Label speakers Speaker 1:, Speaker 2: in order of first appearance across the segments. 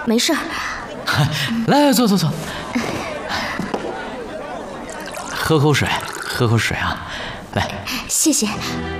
Speaker 1: 没事。
Speaker 2: 来，坐。喝口水啊！来，
Speaker 1: 谢谢。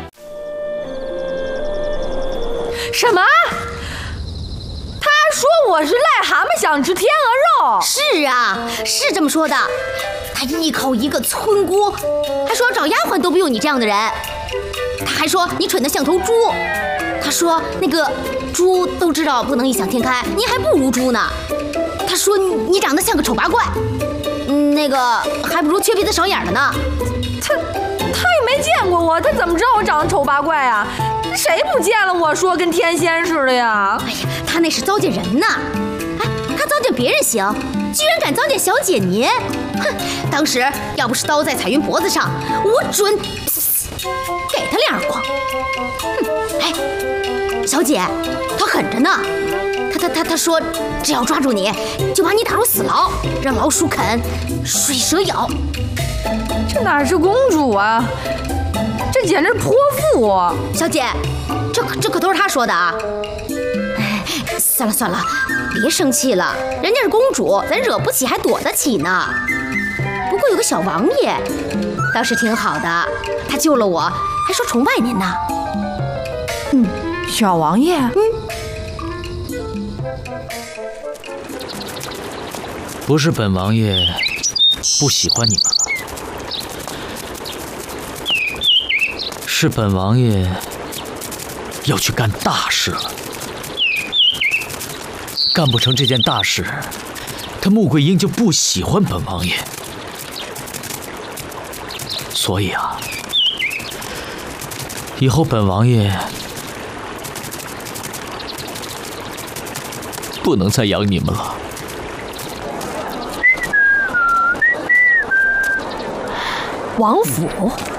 Speaker 3: 什么？他说我是癞蛤蟆想吃天鹅肉。
Speaker 1: 是啊，是这么说的。他一口一个村姑，还说找丫鬟都不用你这样的人。他还说你蠢得像头猪。他说那个猪都知道不能异想天开，你还不如猪呢。他说你长得像个丑八怪，那个还不如缺鼻子少眼的呢。
Speaker 3: 他也没见过我，他怎么知道我长得丑八怪啊？谁不见了我说跟天仙似的呀？
Speaker 1: 哎呀，他那是糟践人呢。哎，他糟践别人行，居然敢糟践小姐您！哼，当时要不是刀在彩云脖子上，我准给他2耳光。哼，哎，小姐，他狠着呢。他说只要抓住你，就把你打入死牢，让老鼠啃，水蛇咬。
Speaker 3: 这哪是公主啊，这简直泼妇！
Speaker 1: 小姐，这可都是他说的啊！哎，算了，别生气了，人家是公主，咱惹不起还躲得起呢。不过有个小王爷，倒是挺好的，他救了我，还说崇拜您呢。
Speaker 3: 小王爷，
Speaker 2: 不是本王爷不喜欢你们了，是本王爷要去干大事了。干不成这件大事，他穆桂英就不喜欢本王爷。所以啊，以后本王爷不能再养你们了。
Speaker 3: 王府。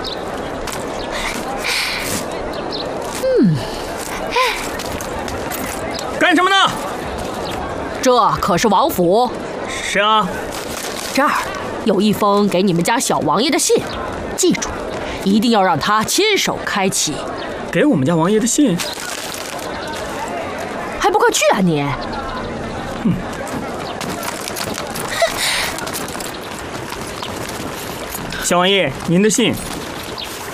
Speaker 4: 干什么呢？
Speaker 5: 这可是王府。
Speaker 4: 是啊。
Speaker 5: 这儿有一封给你们家小王爷的信，记住，一定要让他亲手开启。
Speaker 4: 给我们家王爷的信？
Speaker 5: 还不快去啊你！
Speaker 4: 小王爷，您的信。